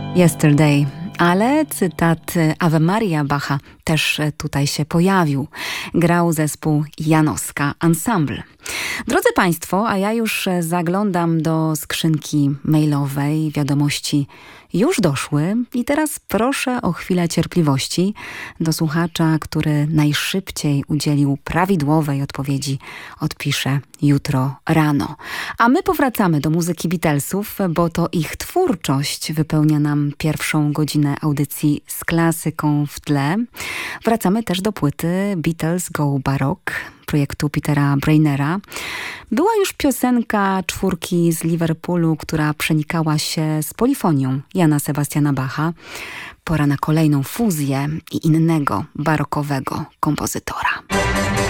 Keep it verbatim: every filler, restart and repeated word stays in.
Yesterday, ale cytat Ave Maria Bacha też tutaj się pojawił. Grał zespół Janowska Ensemble. Drodzy Państwo, a ja już zaglądam do skrzynki mailowej. Wiadomości już doszły i teraz proszę o chwilę cierpliwości do słuchacza, który najszybciej udzielił prawidłowej odpowiedzi, odpiszę jutro rano. A my powracamy do muzyki Beatlesów, bo to ich twórczość wypełnia nam pierwszą godzinę audycji z klasyką w tle. Wracamy też do płyty Beatles Go Baroque projektu Petera Brainera. Była już piosenka czwórki z Liverpoolu, która przenikała się z polifonią Jana Sebastiana Bacha. Pora na kolejną fuzję i innego barokowego kompozytora.